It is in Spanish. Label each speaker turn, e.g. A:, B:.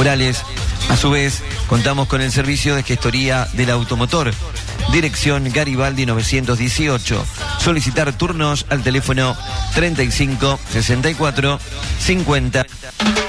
A: murales. A su vez, contamos con el servicio de gestoría del automotor. Dirección Garibaldi 918. Solicitar turnos al teléfono 35 64 50.